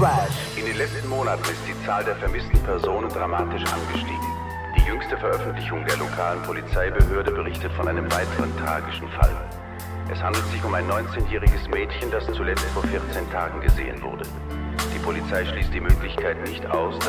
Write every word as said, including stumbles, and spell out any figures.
In den letzten Monaten ist die Zahl der vermissten Personen dramatisch angestiegen. Die jüngste Veröffentlichung der lokalen Polizeibehörde berichtet von einem weiteren tragischen Fall. Es handelt sich um ein neunzehnjähriges Mädchen, das zuletzt vor vierzehn Tagen gesehen wurde. Die Polizei schließt die Möglichkeit nicht aus, dass